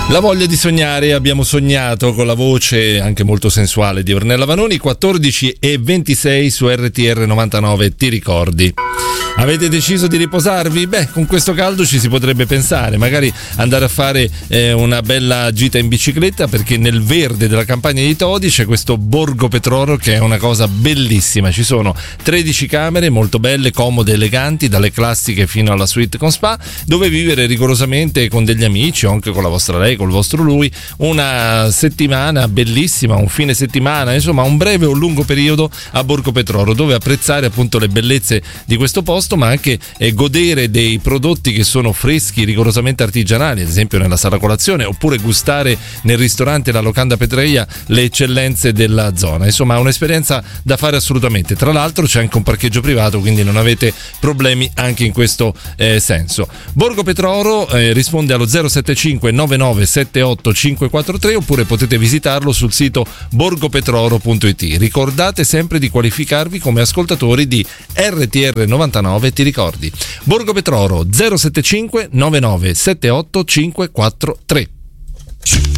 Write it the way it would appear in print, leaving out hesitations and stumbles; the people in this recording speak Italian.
La voglia di sognare, abbiamo sognato con la voce anche molto sensuale di Ornella Vanoni. 14:26 su RTR 99, ti ricordi? Avete deciso di riposarvi? Beh, con questo caldo ci si potrebbe pensare, magari andare a fare una bella gita in bicicletta, perché nel verde della campagna di Todi c'è questo Borgo Petroro che è una cosa bellissima. Ci sono 13 camere molto belle, comode, eleganti, dalle classiche fino alla suite con spa, dove vivere rigorosamente con degli amici o anche con la vostra lei, col vostro lui, una settimana bellissima, un fine settimana, insomma un breve o lungo periodo a Borgo Petroro, dove apprezzare appunto le bellezze di questo posto, ma anche godere dei prodotti che sono freschi, rigorosamente artigianali, ad esempio nella sala colazione, oppure gustare nel ristorante La Locanda Petreia le eccellenze della zona. Insomma, è un'esperienza da fare assolutamente. Tra l'altro c'è anche un parcheggio privato, quindi non avete problemi anche in questo senso. Borgo Petroro risponde allo 075 99 78 543, oppure potete visitarlo sul sito borgopetroro.it. Ricordate sempre di qualificarvi come ascoltatori di RTR 99, ti ricordi? Borgo Petroro 075 99 78 543.